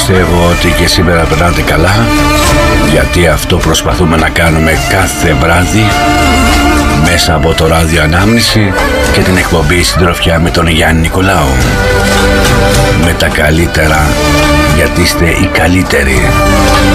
Πιστεύω ότι και σήμερα περνάτε καλά, γιατί αυτό προσπαθούμε να κάνουμε κάθε βράδυ μέσα από το ράδιο Ανάμνηση και την εκπομπή Συντροφιά με τον Γιάννη Νικολάου. Με τα καλύτερα, γιατί είστε οι καλύτεροι.